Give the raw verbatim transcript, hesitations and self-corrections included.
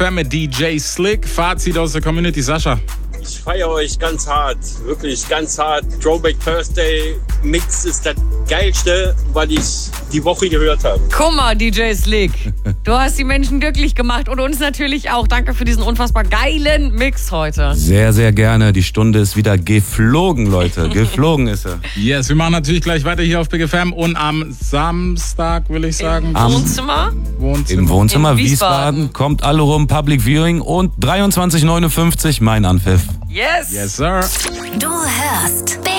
Bam mit D J Slick. Fazit aus der Community, Sascha. Ich feiere euch ganz hart, wirklich ganz hart. Throwback Thursday Mix ist das Geilste, was ich die Woche gehört habe. Guck mal, D J Slick, du hast die Menschen glücklich gemacht und uns natürlich auch. Danke für diesen unfassbar geilen Mix heute. Sehr, sehr gerne. Die Stunde ist wieder geflogen, Leute. Geflogen ist sie. Yes, wir machen natürlich gleich weiter hier auf Big F M und am Samstag, will ich sagen. Im Wohnzimmer? Wohnzimmer. Im Wohnzimmer In Wiesbaden. Wiesbaden. Kommt alle rum, Public Viewing und dreiundzwanzig neunundfünfzig mein Anpfiff. Yes. Yes, sir. Du hörst Big